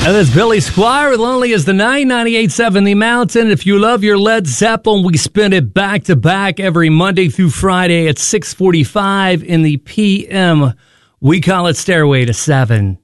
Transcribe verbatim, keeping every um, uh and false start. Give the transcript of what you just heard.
And that's Billy Squier with Lonely as the Night, ninety-eight point seven The Mountain. If you love your Led Zeppelin, we spin it back to back every Monday through Friday at six forty-five in the P M. We call it Stairway to Seven.